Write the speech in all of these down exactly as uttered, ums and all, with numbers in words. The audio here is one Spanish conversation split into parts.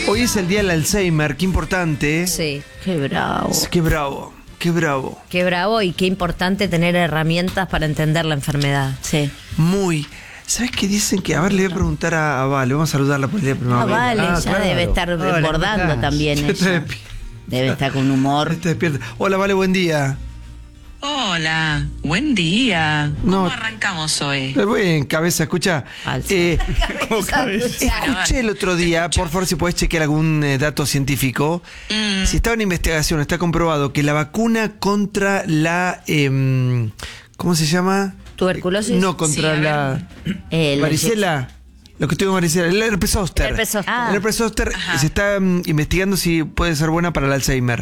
Hoy es el día del Alzheimer, qué importante. Sí. Qué bravo. Qué bravo, qué bravo. Qué bravo y qué importante tener herramientas para entender la enfermedad. Sí. Muy. ¿Sabes qué dicen? Que, a ver, le voy a preguntar a, a Vale, vamos a saludarla por el día de Ah, primavera. vale, Ah, ya claro. debe estar Hola, ¿cómo bordando estás? también Está ella. despier- Debe estar con humor. está despierta. Hola, Vale, buen día. Hola, buen día. No. ¿Cómo arrancamos hoy? Eh, Bien, cabeza, escucha. Falso. Eh, ¿Cómo cabeza? escuché el otro día, por favor, si podés chequear algún eh, dato científico. Mm, Si estaba en investigación, está comprobado que la vacuna contra la... em, ¿cómo se llama? ¿Tuberculosis? No, contra Sí, a la... Eh, la varicela. Lo que tuvo varicela, el herpes zóster. El herpes zóster. El herpes zóster se está mm, investigando si puede ser buena para el Alzheimer.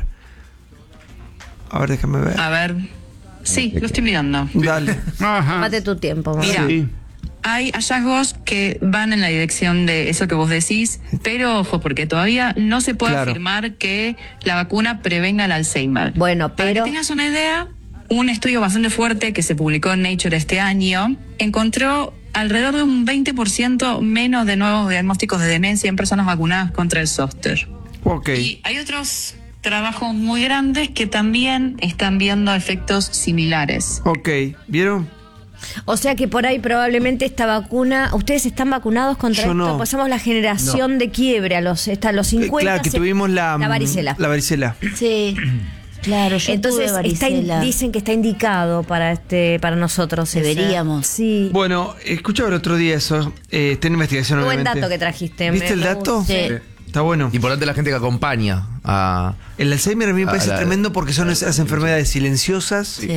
A ver, déjame ver. a ver. Sí, lo estoy mirando. Dale. Ajá. Mate tu tiempo, mamá. Mira, Sí. hay hallazgos que van en la dirección de eso que vos decís, pero ojo, porque todavía no se puede Claro. afirmar que la vacuna prevenga el Alzheimer. Bueno, Para pero... que tengas una idea, un estudio bastante fuerte que se publicó en Nature este año encontró alrededor de un veinte por ciento menos de nuevos diagnósticos de demencia en personas vacunadas contra el zóster. Ok. Y hay otros trabajos muy grandes que también están viendo efectos similares. Ok. ¿Vieron? O sea que por ahí probablemente esta vacuna... ¿Ustedes están vacunados contra Yo esto? no. Pasamos la generación de quiebre a los, hasta los cincuenta. Claro, que se- tuvimos la... La mm, varicela. La varicela. Sí. Claro, yo Entonces tuve está in- varicela. dicen que está indicado para este para nosotros. ese. Deberíamos. Sí. Bueno, escuchaba el otro día eso. Eh, está en investigación, Qué buen obviamente. dato que trajiste. ¿Viste me- el me dato? gusta. Sí. Está bueno. Importante la gente que acompaña a... El Alzheimer a mí me Ah, parece la- tremendo porque son esas enfermedades silenciosas. Sí.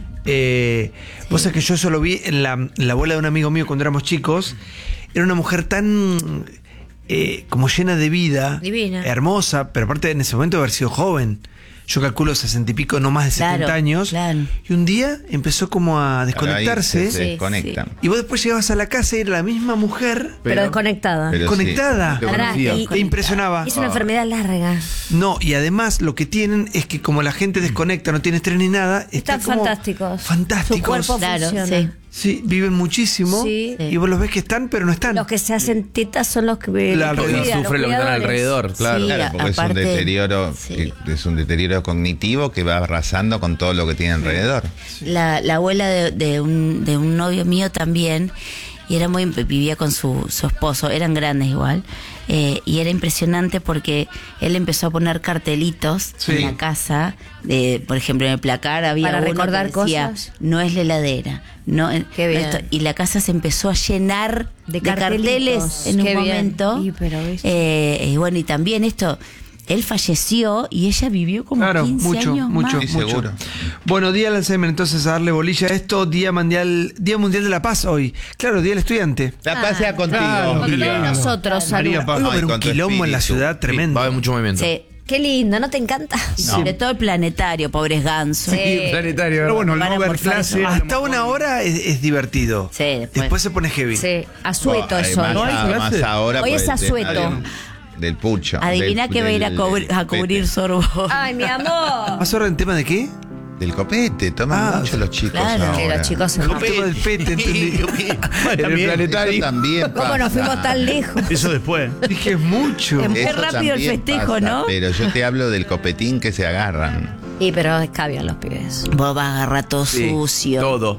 Eh, Vos sabés que yo eso lo vi en la, en la abuela de un amigo mío cuando éramos chicos. Era una mujer tan eh, como llena de vida, Divina. hermosa, pero aparte en ese momento de haber sido joven. Yo calculo sesenta y pico, no más de Claro, setenta años. claro. Y un día empezó como a desconectarse. Ahí se, se Sí, desconectan. Y vos después llegabas a la casa y era la misma mujer Pero, desconectada. Pero conectada. sí, te Pará, conocía. y- Te impresionaba. Es una enfermedad larga. No, y además lo que tienen es que como la gente desconecta, no tiene estrés ni nada, Están están como fantásticos. Fantásticos. Su cuerpo Claro, funciona. sí. Sí, viven muchísimo Sí. y vos los ves que están, pero no están. Los que se hacen tetas son los que La- los porque cuidan, sufren los lo que están cuidadores. alrededor, claro. Sí, Claro, a- porque aparte- es un deterioro, sí. que es un deterioro cognitivo que va arrasando con todo lo que tiene alrededor. La, la abuela de, de un, de un novio mío también, y era muy vivía con su, su esposo, eran grandes igual, eh, y era impresionante porque él empezó a poner cartelitos Sí. en la casa, de, por ejemplo en el placar había Para uno recordar que decía, cosas. no es la heladera, no, Qué no bien. esto, y la casa se empezó a llenar De de, carteles cartelitos. en un Qué bien. momento. Y, pero, ¿viste? Eh, y bueno, y también esto, él falleció y ella vivió como Claro, quince mucho, años mucho, más. Sí, mucho. seguro. Bueno, día del Alzheimer, entonces a darle bolilla a esto, Día Mundial, Día Mundial de la Paz hoy. Claro, Día del Estudiante. La paz sea contigo. Claro, Con todos Claro. nosotros, María salud. Paz. Hoy va a Ay, haber un con tu quilombo en la espíritu. ciudad Va a tremendo. haber mucho movimiento. Sí. Qué lindo, ¿no te encanta? Sobre todo el planetario, pobres gansos. Sí. Planetario. Pero bueno, al Van a no ver almorzar clase. eso. Hasta una hora es, es divertido. Sí, después. Después se pone heavy. Sí, asueto Oh, eso. además, ¿No hay a- más clase? ahora Hoy por es el asueto. tema del, del pucho. Adivina del- que va a ir a, del- cubrir- a del cubrir copete. Sorbón. Ay, mi amor. ¿Vas ahora en tema de qué? Del copete, toman Ah, mucho los chicos claro. ahora. Que los chicos se El tema del pete, entendí. En el planetario. Eso también ¿Cómo nos pasa. fuimos tan lejos? Eso después. Dije, es mucho. Qué Eso rápido el también festejo, pasa, ¿no? Pero yo te hablo del copetín que se agarran. Y pero escabian los pibes. Vos vas a agarrar todo Sí, sucio. Todo.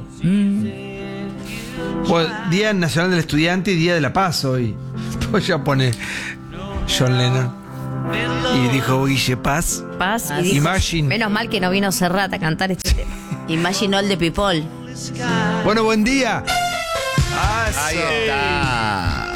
Bueno, Día Nacional del Estudiante y Día de la Paz hoy. Pues ya pone John Lennon. Y dijo Guille Paz. Paz y dijo, Imagine. menos mal que no vino Serrat a cantar este tema. Imagine all the people. Bueno, buen día. Ah, Ahí eso. está.